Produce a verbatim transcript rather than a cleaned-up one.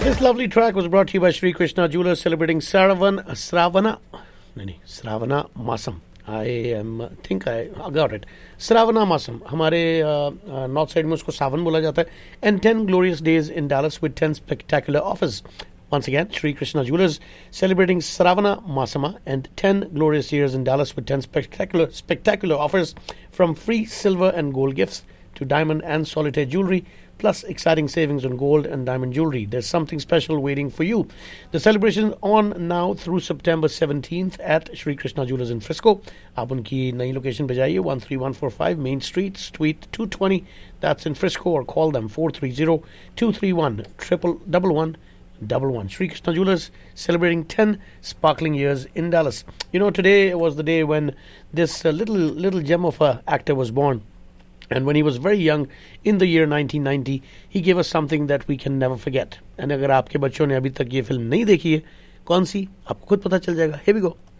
This lovely track was brought to you by Shri Krishna Jewelers, celebrating Saravan, Sravana, नहीं नहीं Sravana Masam. I am think I got it. Sravana Masam. हमारे north side में उसको सावन बोला जाता है. And ten glorious days in Dallas with ten spectacular offers. Once again, Shri Krishna Jewelers celebrating Sravana Masama and ten glorious years in Dallas with ten spectacular spectacular offers, from free silver and gold gifts to diamond and solitaire jewelry, plus exciting savings on gold and diamond jewelry. There's something special waiting for you. The celebration is on now through September seventeenth at Shri Krishna Jewelers in Frisco. आप उनकी नई location पे जाइए, one three one four five Main Street, Suite two twenty. That's in Frisco, or call them four three zero, two three one, triple double one. Double one. Shri Krishna Jewelers celebrating ten sparkling years in Dallas. You know, today was the day when this uh, little little gem of a actor was born. And when he was very young, in the year nineteen ninety, he gave us something that we can never forget. And अगर आपके बच्चों ने अभी तक ये film नहीं देखी है, कौन सी, आपको खुद पता चल जाएगा. Here we go.